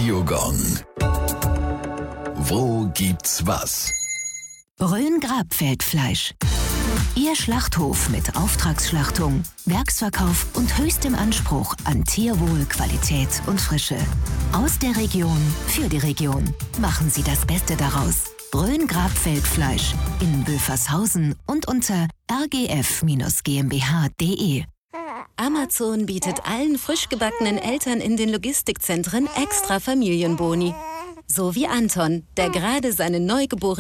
Radiogong. Wo gibt's was? Rhön-Grabfeld-Fleisch. Ihr Schlachthof mit Auftragsschlachtung, Werksverkauf und höchstem Anspruch an Tierwohl, Qualität und Frische. Aus der Region für die Region. Machen Sie das Beste daraus. Rhön-Grabfeld-Fleisch in Böfershausen und unter rgf-gmbh.de. Amazon bietet allen frisch gebackenen Eltern in den Logistikzentren extra Familienboni. So wie Anton, der gerade seine neugeborene